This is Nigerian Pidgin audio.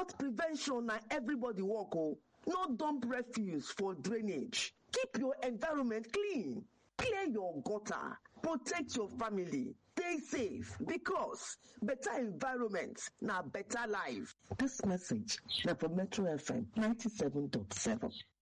Flood prevention na everybody work o. No dump refuse for drainage. Keep your environment clean. Clear your gutter. Protect your family. Stay safe because better environment na better life. This message na from Metro FM 97.7.